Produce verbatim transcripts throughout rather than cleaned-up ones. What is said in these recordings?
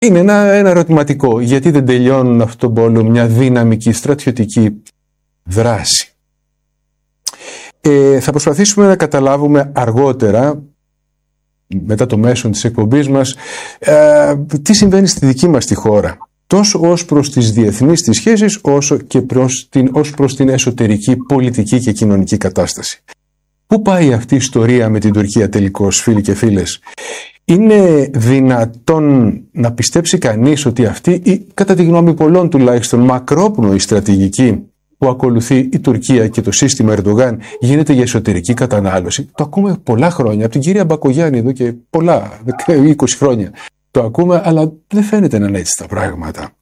είναι ένα, ένα ερωτηματικό. Γιατί δεν τελειώνουν αυτόν τον πόλεμο μια δυναμική στρατιωτική δράση. Ε, θα προσπαθήσουμε να καταλάβουμε αργότερα, μετά το μέσο της εκπομπής μας, ε, τι συμβαίνει στη δική μας τη χώρα. Τόσο ως προς τις διεθνείς τις σχέσεις, όσο και προς την, ως προς την εσωτερική πολιτική και κοινωνική κατάσταση. Πού πάει αυτή η ιστορία με την Τουρκία τελικώς, φίλοι και φίλες? Είναι δυνατόν να πιστέψει κανείς ότι αυτή, ή κατά τη γνώμη πολλών τουλάχιστον, μακρόπνοη στρατηγική που ακολουθεί η Τουρκία και το σύστημα Ερντογάν γίνεται για εσωτερική κατανάλωση? Το ακούμε πολλά χρόνια, από την κυρία Μπακογιάννη εδώ και πολλά, είκοσι χρόνια. Το ακούμε, αλλά δεν φαίνεται να είναι έτσι τα πράγματα.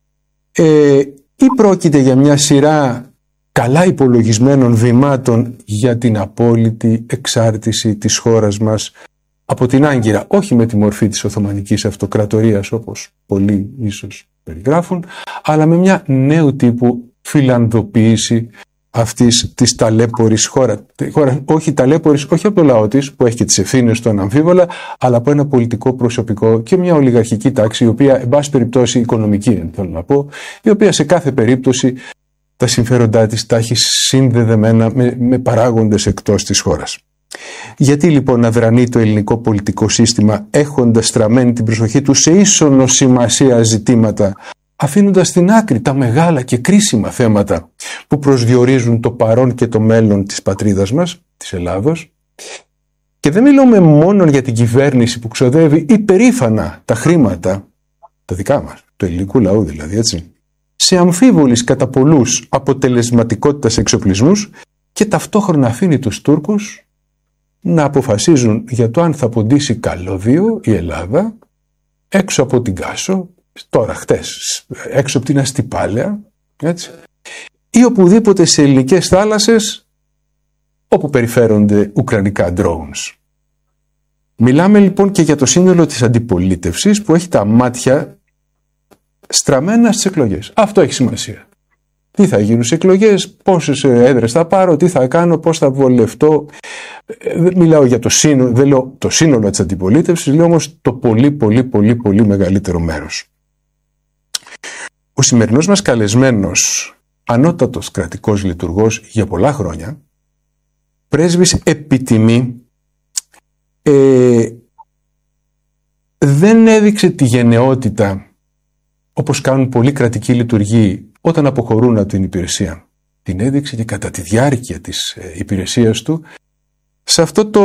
Ε, ή πρόκειται για μια σειρά καλά υπολογισμένων βημάτων για την απόλυτη εξάρτηση της χώρας μας από την Άγκυρα, όχι με τη μορφή της Οθωμανικής Αυτοκρατορίας όπως πολλοί ίσως περιγράφουν, αλλά με μια νέου τύπου φιλανδοποίηση αυτής της ταλέπορης χώρα, χώρα, όχι ταλέπορης, όχι από το λαό της που έχει και τις ευθύνες του αναμφίβολα, αλλά από ένα πολιτικό προσωπικό και μια ολιγαρχική τάξη, η οποία, εν πάση περιπτώσει, οικονομική, θέλω να πω, η οποία σε κάθε περίπτωση τα συμφέροντά της τα έχει συνδεδεμένα με, με παράγοντες εκτός της χώρας. Γιατί λοιπόν να δρανεί το ελληνικό πολιτικό σύστημα έχοντας στραμμένη την προσοχή του σε ίσονο σημασία ζητήματα, αφήνοντας στην άκρη τα μεγάλα και κρίσιμα θέματα που προσδιορίζουν το παρόν και το μέλλον της πατρίδας μας, της Ελλάδος? Και δεν μιλούμε μόνο για την κυβέρνηση που ξοδεύει υπερήφανα τα χρήματα, τα δικά μας, του ελληνικού λαού δηλαδή, έτσι, σε αμφίβολης κατά πολλούς αποτελεσματικότητας εξοπλισμούς, και ταυτόχρονα αφήνει τους Τούρκους να αποφασίζουν για το αν θα ποντίσει καλώδιο η Ελλάδα έξω από την Κάσο, τώρα χτες, έξω από την Αστυπάλαια, έτσι, ή οπουδήποτε σε ελληνικές θάλασσες όπου περιφέρονται ουκρανικά drones. Μιλάμε λοιπόν και για το σύνολο της αντιπολίτευσης που έχει τα μάτια στραμμένα στις εκλογές. Αυτό έχει σημασία. Τι θα γίνουν στις εκλογές, πόσες έδρες θα πάρω, τι θα κάνω, πώς θα βολευτώ. Δεν μιλάω για το σύνολο, δεν λέω το σύνολο της αντιπολίτευσης, λέω όμως το πολύ πολύ πολύ πολύ μεγαλύτερο μέρος. Ο σημερινός μας καλεσμένος, ανώτατος κρατικός λειτουργός για πολλά χρόνια, πρέσβης επιτιμή, ε, δεν έδειξε τη γενναιότητα όπως κάνουν πολλοί κρατικοί λειτουργοί όταν αποχωρούν από την υπηρεσία. Την έδειξε και κατά τη διάρκεια της ε, υπηρεσίας του σε αυτό το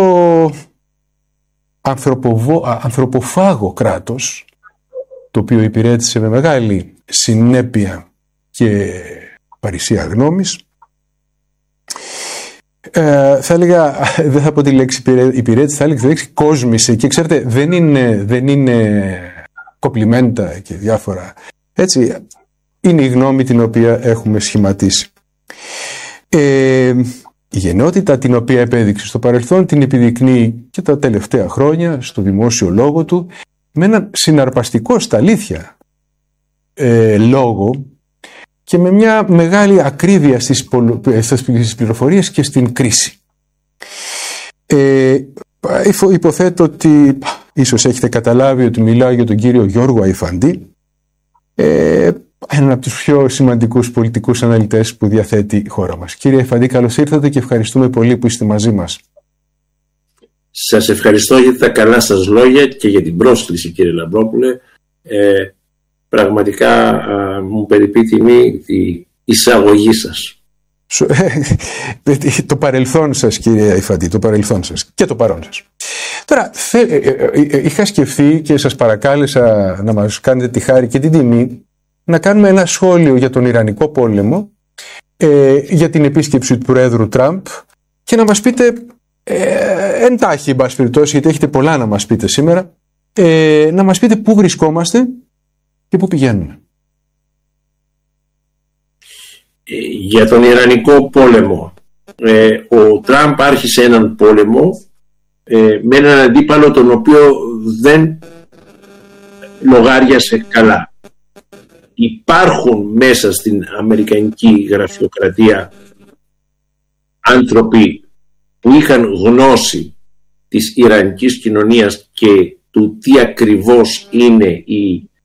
ανθρωποβο, ανθρωποφάγο κράτος, το οποίο υπηρέτησε με μεγάλη συνέπεια και παρησία γνώμης. Ε, θα έλεγα, δεν θα πω τη λέξη υπηρέτηση, θα έλεγα τη λέξη κόσμησε, και ξέρετε δεν είναι, δεν είναι κοπλιμέντα και διάφορα, έτσι, είναι η γνώμη την οποία έχουμε σχηματίσει. Ε, η γενναιότητα την οποία επέδειξε στο παρελθόν την επιδεικνύει και τα τελευταία χρόνια στο δημόσιο λόγο του με έναν συναρπαστικό στα αλήθεια ε, λόγο και με μια μεγάλη ακρίβεια στις, στις πληροφορίες και στην κρίση. Ε, υποθέτω ότι ίσως έχετε καταλάβει ότι μιλάω για τον κύριο Γιώργο Αϊφαντή, ε, έναν από τους πιο σημαντικούς πολιτικούς αναλυτές που διαθέτει η χώρα μας. Κύριε Αϊφαντή, καλώς ήρθατε και ευχαριστούμε πολύ που είστε μαζί μας. Σας ευχαριστώ για τα καλά σας λόγια και για την πρόσκληση, κύριε Λαμπρόπουλε. Ε, πραγματικά α, μου περιπεί τιμή η εισαγωγή σας. Το παρελθόν σας, κύριε Αϊφαντή, το παρελθόν σας και το παρόν σας. Τώρα, θε, ε, ε, ε, είχα σκεφτεί και σας παρακάλεσα να μας κάνετε τη χάρη και την τιμή να κάνουμε ένα σχόλιο για τον Ιρανικό πόλεμο, ε, για την επίσκεψη του Προέδρου Τραμπ και να μας πείτε ε, εντάχει, εν πάση περιπτώσει, γιατί έχετε πολλά να μας πείτε σήμερα, ε, να μας πείτε πού βρισκόμαστε και πού πηγαίνουμε. Για τον Ιρανικό πόλεμο, ε, ο Τραμπ άρχισε έναν πόλεμο ε, με έναν αντίπαλο τον οποίο δεν λογάριασε καλά. Υπάρχουν μέσα στην αμερικανική γραφειοκρατία άνθρωποι που είχαν γνώση της ιρανικής κοινωνίας και του τι ακριβώς είναι η